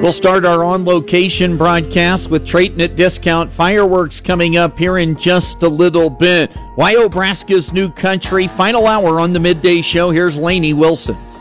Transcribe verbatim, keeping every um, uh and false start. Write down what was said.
We'll start our on-location broadcast with Trayton at Discount Fireworks coming up here in just a little bit. Wyobraska's New Country, final hour on the midday show. Here's Lainey Wilson.